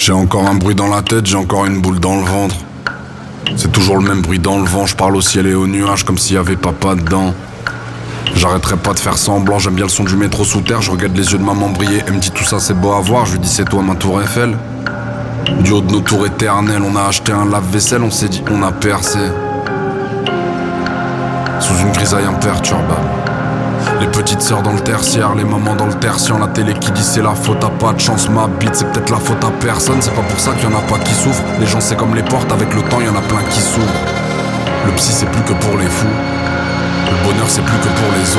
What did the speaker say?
J'ai encore un bruit dans la tête, j'ai encore une boule dans le ventre. C'est toujours le même bruit dans le vent, je parle au ciel et aux nuages comme s'il y avait papa dedans. J'arrêterai pas de faire semblant, j'aime bien le son du métro sous terre. Je regarde les yeux de maman briller, elle me dit tout ça c'est beau à voir. Je lui dis c'est toi ma tour Eiffel. Du haut de nos tours éternelles, on a acheté un lave-vaisselle, on s'est dit on a percé. Sous une grisaille imperturbable. Les petites sœurs dans le tertiaire, les mamans dans le tertiaire. La télé qui dit c'est la faute à pas de chance. Ma bite c'est peut-être la faute à personne. C'est pas pour ça qu'il y en a pas qui souffrent. Les gens c'est comme les portes, avec le temps y en a plein qui s'ouvrent. Le psy c'est plus que pour les fous. Le bonheur c'est plus que pour les autres.